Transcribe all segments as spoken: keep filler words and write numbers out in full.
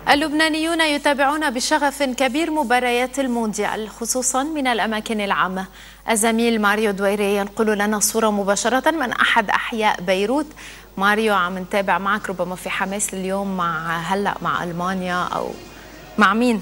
اللبنانيون يتابعون بشغف كبير مباريات المونديال خصوصا من الأماكن العامة. الزميل ماريو دويري ينقل لنا الصورة مباشرة من أحد أحياء بيروت. ماريو، عم نتابع معك، ربما في حماس اليوم مع هلأ مع ألمانيا أو مع مين؟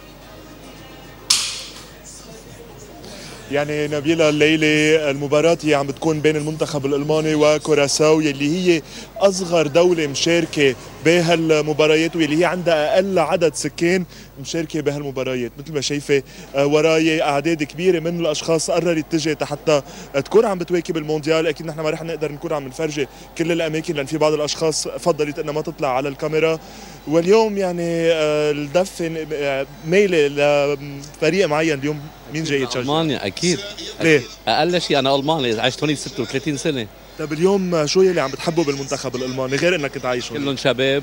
يعني نبيلة، الليلة المباراة هي عم بتكون بين المنتخب الألماني وكوراساو، يلي هي أصغر دولة مشاركة بهالمباريات واللي هي عندها أقل عدد سكان مشاركة بهالمباريات. مثل ما شايفة وراي أعداد كبيرة من الأشخاص قررت تجي حتى تكون عم بتواكب المونديال. أكيد نحن ما رح نقدر نكون عم نفرجي كل الأماكن لأن في بعض الأشخاص فضلت أنها ما تطلع على الكاميرا. واليوم يعني الدفة ميلة لفريق معين. اليوم مين جاي يتشجع؟ ألمانيا أكيد. ليه؟ أقل شيء أنا ألماني، عشت هون ستة وثلاثين سنة. طيب اليوم شو يلي عم بتحبه بالمنتخب الألماني غير انك كنت عايش هون؟ كلهم شباب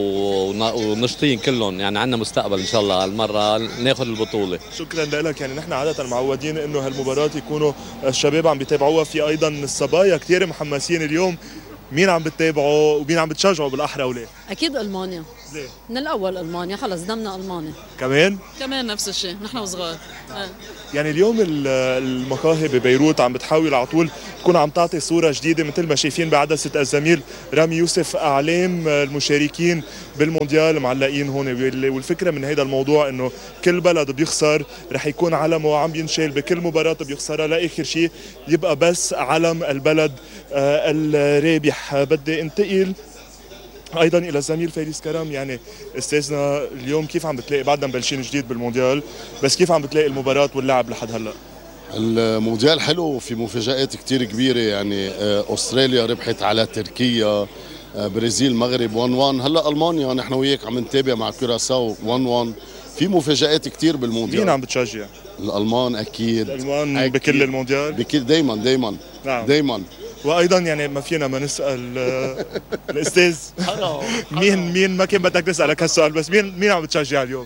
ونشطين كلهم، يعني عندنا مستقبل ان شاء الله هالمره ناخذ البطوله. شكرا لك. يعني نحن عاده معودين انه هالمباراه يكونوا الشباب عم بيتابعوها، في ايضا الصبايا كثير محمسين اليوم. مين عم بتتابعوا ومين عم بتشجعوا بالاحرى وليه؟ اكيد المانيا. ليه؟ من الاول المانيا، خلص دمنا الماني. كمان؟ كمان نفس الشيء، نحن وصغار. آه. يعني اليوم المقاهي ببيروت عم بتحاول على طول تكون عم تعطي صوره جديده، مثل ما شايفين بعدسه الزميل رامي يوسف، اعلام المشاركين بالمونديال معلقين هون. والفكره من هذا الموضوع انه كل بلد بيخسر رح يكون علمه عم بينشال بكل مباراه بيخسرها، لاخر شيء يبقى بس علم البلد الرابح. بدي انتقل ايضا الى الزميل فارس كرم. يعني استاذنا، اليوم كيف عم بتلاقي، بعدنا مبلشين جديد بالمونديال، بس كيف عم بتلاقي المباراه واللعب لحد هلا؟ المونديال حلو وفي مفاجآت كتير كبيره. يعني استراليا ربحت على تركيا، برازيل مغرب واحد واحد، هلا المانيا نحن وياك عم نتابع مع كوراساو واحد واحد. في مفاجآت كتير بالمونديال. مين عم بتشجع؟ الالمان اكيد. الالمان أكيد. بكل المونديال؟ بكل، دايما دايما نعم. دايما. وايضا يعني ما فينا ما نسال الاستاذ مين مين ما كان بدك نسالك هالسؤال، بس مين مين عم بتشجع اليوم؟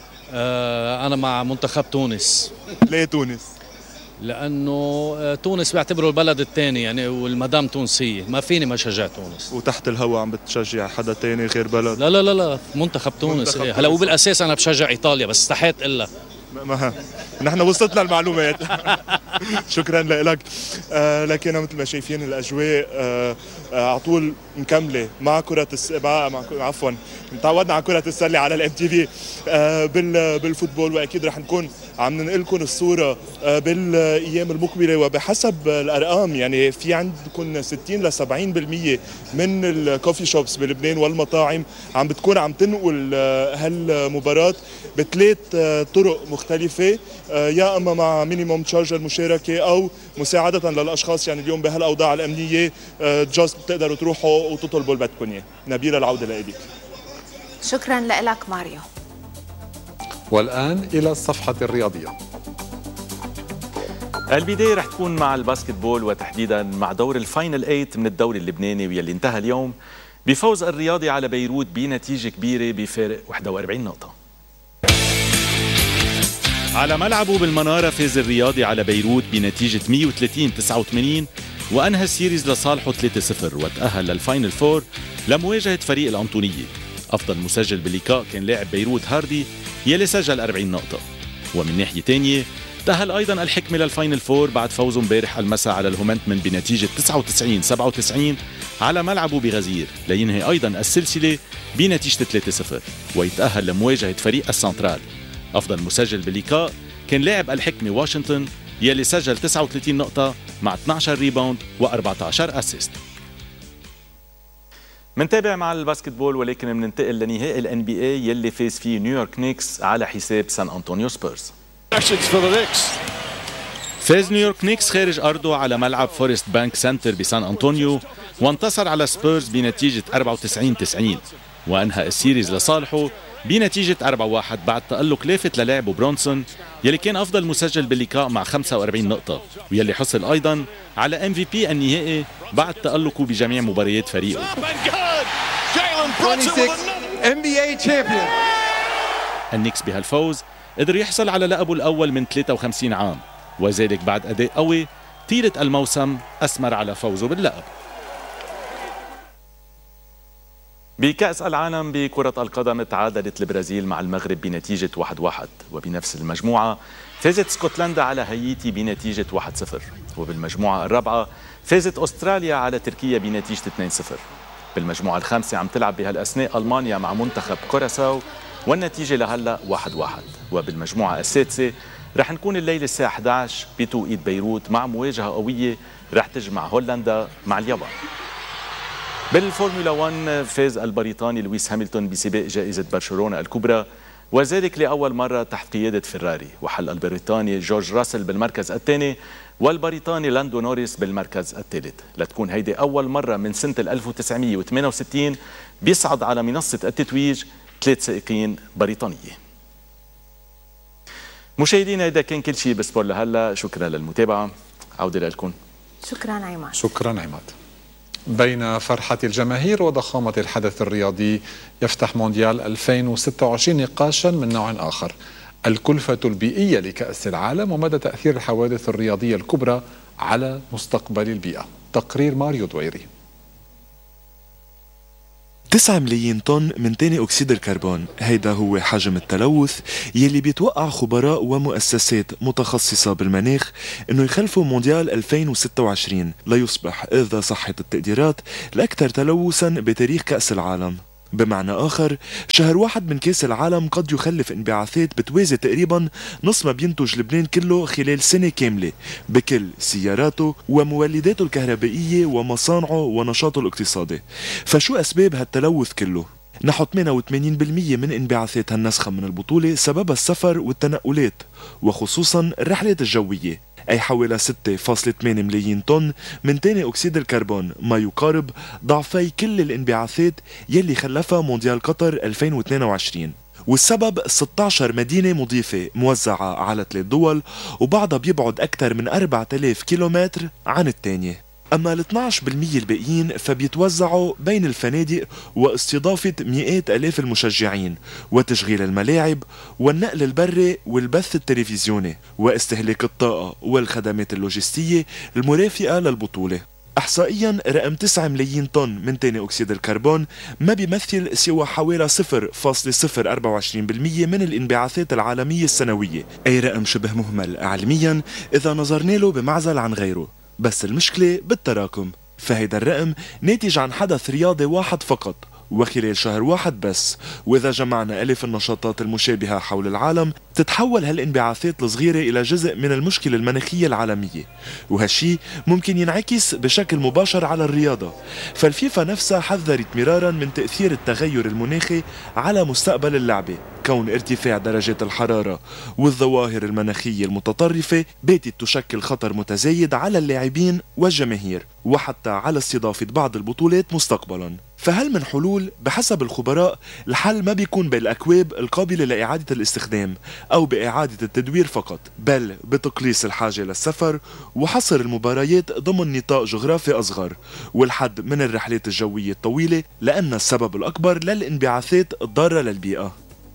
آه انا مع منتخب تونس. ليه تونس؟ لانه تونس بعتبره البلد الثاني، يعني والمدام تونسيه، ما فيني ما شجع تونس. وتحت الهوا عم بتشجع حدا ثاني غير بلد؟ لا لا لا لا منتخب تونس. منتخب هلا وبالاساس انا بشجع ايطاليا، بس استحيت الا ما نحن وصلتنا المعلومات. شكرا لك. آه لكن مثل ما شايفين الاجواء آه آه على طول مكمله مع كره الس... مع... مع عفوا تعودنا على كره السله على الام تي في آه بال... بالفوتبول، واكيد رح نكون عم ننقل لكم الصوره آه بالايام المقبله. وبحسب الارقام يعني في عندكم ستين ل سبعين بالمئة من الكوفي شوبس بلبنان والمطاعم عم بتكون عم تنقل آه هالمباراه بثلاث آه طرق مختلفه، آه يا اما مع مينيموم تشارج المشاركه او مساعده للاشخاص. يعني اليوم بهالاوضاع الامنيه آه جاست بتقدروا تروحوا وتطلبوا اللي بدكم اياه. نبيلة، العوده لك. شكرا لك ماريو. والآن إلى الصفحة الرياضية. البداية رح تكون مع الباسكتبول، وتحديدا مع دور الفاينل ثمانية من الدوري اللبناني، واللي انتهى اليوم بفوز الرياضي على بيروت بنتيجة كبيرة بفارق واحد وأربعين نقطة. على ملعبه بالمنارة فاز الرياضي على بيروت بنتيجة مئة وثلاثين تسعة وثمانين، وأنهى السيريز لصالحه ثلاثة صفر، وتأهل للفاينل فور لمواجهة فريق الأنطونية. أفضل مسجل باللقاء كان لاعب بيروت هاردي يلي سجل أربعين نقطة. ومن ناحية تانية تأهل أيضا الحكمة للفاينل فور بعد فوزه امبارح المساء على الهومنتمن بنتيجة تسعة وتسعين سبعة وتسعين على ملعبه بغزير، لينهي أيضا السلسلة بنتيجة ثلاثة صفر ويتأهل لمواجهة فريق السنترال. أفضل مسجل باللقاء كان لاعب الحكمة واشنطن يلي سجل تسعة وثلاثين نقطة مع اثني عشر ريباوند وأربعة عشر أسيست. منتابع مع الباسكتبول، ولكن مننتقل لنهائي الان بي اي يلي فاز فيه نيويورك نيكس على حساب سان أنطونيو سبيرز. فاز نيويورك نيكس خارج أرضه على ملعب فورست بانك سنتر بسان أنطونيو، وانتصر على سبيرز بنتيجة أربعة وتسعين تسعين، وأنهى السيريز لصالحه بنتيجة أربعة واحد بعد تألق لافت للاعبه برونسون يلي كان أفضل مسجل باللقاء مع خمسة وأربعين نقطة، ويلي حصل أيضا على ام في بي النهائي بعد تألقه بجميع مباريات فريقه. النيكس بهالفوز قدر يحصل على لقبه الأول من ثلاثة وخمسين عام، وذلك بعد أداء قوي طيلة الموسم أثمر على فوزه باللقب. بكأس العالم بكرة القدم تعادلت البرازيل مع المغرب بنتيجة واحد واحد، وبنفس المجموعة فازت اسكتلندا على هايتي بنتيجة واحد صفر، وبالمجموعة الرابعة فازت أستراليا على تركيا بنتيجة اثنين صفر. بالمجموعة الخامسة عم تلعب بهالأثناء ألمانيا مع منتخب كوراساو والنتيجة لهلا واحد واحد. وبالمجموعة السادسة رح نكون الليلة الساعة إحدى عشر بتوقيت بيروت مع مواجهة قوية رح تجمع هولندا مع اليابان. بالفورمولا واحد فاز البريطاني لويس هاملتون بسباق جائزة برشلونة الكبرى، وذلك لأول مرة تحت قيادة فيراري، وحل البريطاني جورج راسل بالمركز الثاني والبريطاني لاندو نوريس بالمركز الثالث، لتكون هيدي أول مرة من سنة ألف وتسعمئة وثمانية وستين بيصعد على منصة التتويج ثلاث سائقين بريطانية. مشاهدينا إذا كان كل شيء بسبور لهلا، شكرا للمتابعة، عودة لكم. شكرا عماد. شكرا عماد. بين فرحة الجماهير وضخامة الحدث الرياضي يفتح مونديال ألفين وستة وعشرين نقاشا من نوع آخر: الكلفة البيئية لكأس العالم ومدى تأثير الحوادث الرياضية الكبرى على مستقبل البيئة. تقرير ماريو دويري. تسعة ملايين طن من ثاني أكسيد الكربون، هيدا هو حجم التلوث يلي بيتوقع خبراء ومؤسسات متخصصة بالمناخ انه يخلفوا مونديال ألفين وستة وعشرين ليصبح إذا صحت التقديرات الأكثر تلوثا بتاريخ كأس العالم. بمعنى آخر، شهر واحد من كأس العالم قد يخلف انبعاثات بتوازي تقريبا نص ما بينتج لبنان كله خلال سنة كاملة بكل سياراته ومولداته الكهربائية ومصانعه ونشاطه الاقتصادي. فشو أسباب هالتلوث كله؟ نحو ثمانية وثمانين بالمئة من انبعاثات هالنسخة من البطولة سبب السفر والتنقلات، وخصوصا الرحلات الجوية، أي حوالي ستة فاصلة ثمانية ملايين طن من ثاني أكسيد الكربون، ما يقارب ضعفي كل الانبعاثات يلي خلفها مونديال قطر ألفين واثنين وعشرين. والسبب ستة عشر مدينة مضيفة موزعة على ثلاث دول وبعضها بيبعد أكثر من أربعة آلاف كيلومتر عن الثانية. أما ال اثني عشر بالمئة الباقيين فبيتوزعوا بين الفنادق واستضافة مئات آلاف المشجعين وتشغيل الملاعب والنقل البري والبث التلفزيوني واستهلاك الطاقة والخدمات اللوجستية المرافقة للبطولة. احصائيا رقم تسعة ملايين طن من ثاني اكسيد الكربون ما بيمثل سوى حوالي صفر فاصلة صفر أربعة وعشرين بالمئة من الانبعاثات العالمية السنوية، أي رقم شبه مهمل علميا إذا نظرنا له بمعزل عن غيره. بس المشكلة بالتراكم، فهيدا الرقم ناتج عن حدث رياضي واحد فقط وخلال شهر واحد بس، وإذا جمعنا ألف النشاطات المشابهة حول العالم تتحول هالانبعاثات الصغيرة إلى جزء من المشكلة المناخية العالمية، وهالشي ممكن ينعكس بشكل مباشر على الرياضة. فالفيفا نفسها حذرت مرارا من تأثير التغير المناخي على مستقبل اللعبة، كون ارتفاع درجات الحرارة والظواهر المناخية المتطرفة باتت تشكل خطر متزايد على اللاعبين والجماهير وحتى على استضافة بعض البطولات مستقبلا. فهل من حلول؟ بحسب الخبراء الحل ما بيكون بالأكواب القابلة لإعادة الاستخدام أو بإعادة التدوير فقط، بل بتقليص الحاجة للسفر وحصر المباريات ضمن نطاق جغرافي أصغر والحد من الرحلات الجوية الطويلة، لأن السبب الأكبر للانبعاثات الضارة للبيئة.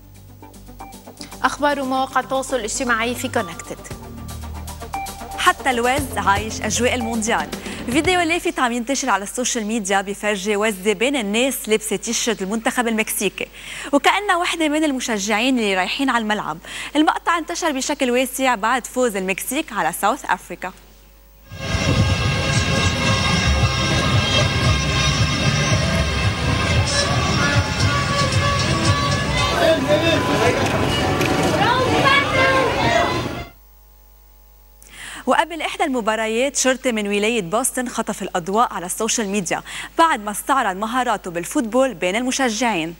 أخبار مواقع التواصل الاجتماعي في كونكتد. حتى الوز عايش أجواء المونديال. فيديو لافت عم ينتشر على السوشيال ميديا بفرجي وزة بين الناس لابسة تيشيرت المنتخب المكسيكي وكأنها وحدة من المشجعين اللي رايحين على الملعب. المقطع انتشر بشكل واسع بعد فوز المكسيك على ساوث أفريقيا. وقبل إحدى المباريات شرطي من ولاية بوسطن خطف الأضواء على السوشيال ميديا بعد ما استعرض مهاراته بالفوتبول بين المشجعين.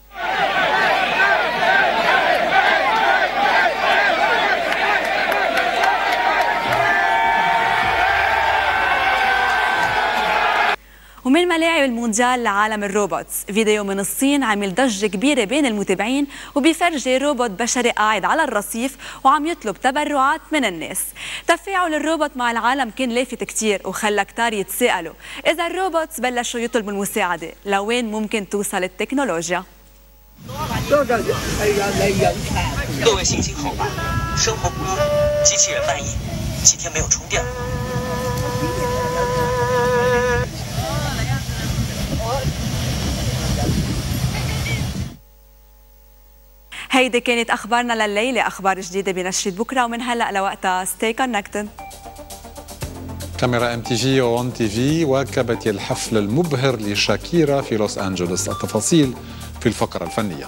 ومن ملاعب المونديال لعالم الروبوتس، فيديو من الصين عمل ضجة كبيرة بين المتابعين وبيفرجي روبوت بشري قاعد على الرصيف وعم يطلب تبرعات من الناس. تفاعل الروبوت مع العالم كان لافت كتير وخلى كتار يتساءلوا إذا الروبوتس بلشوا يطلبوا المساعدة لوين ممكن توصل التكنولوجيا. 各位行行好吧，生活不易，机器人万一几天没有充电。 我 هيدي كانت أخبارنا لليلة، أخبار جديدة بنشرة بكرة، ومن هلأ لوقتها ستي كونكتد. كاميرا ام تي في وون تي في واكبت الحفل المبهر لشاكيرا في لوس أنجلوس. التفاصيل في الفقرة الفنية.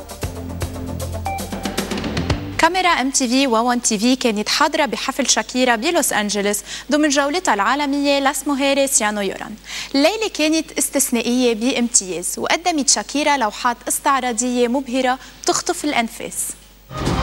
كاميرا ام تي في وون تي في كانت حاضرة بحفل شاكيرا بلوس أنجلوس ضمن جولتها العالمية لاس موهيريس يانو يوران. الليلة كانت استثنائية بامتياز، وقدمت شاكيرا لوحات استعراضية مبهرة بتخطف الأنفاس.